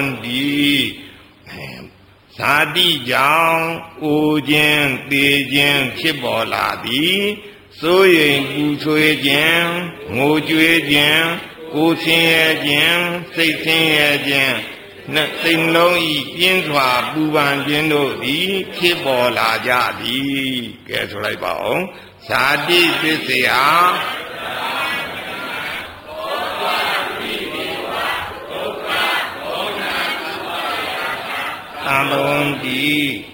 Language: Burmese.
ဒီဇာတိကြောင့်အိုခြင်းသေခြင်းဖြစ်ပေါ်လာသည်စိုးရိမ်ပူဆွေးခြင်းငိုကြွေးခြင်းကိုယ်ဆင်းရဲခြင်းစိတ်ဆင်းရဲခြင်းစိတ်လုံးဤပြင်းစွာပူပန်ခြင်းတို့သည်ဖြစ်ပေါ်လာကြသည်ကဲဆိုလိုက်ပါဦးဇာတိသစ္စာသံဃောတိ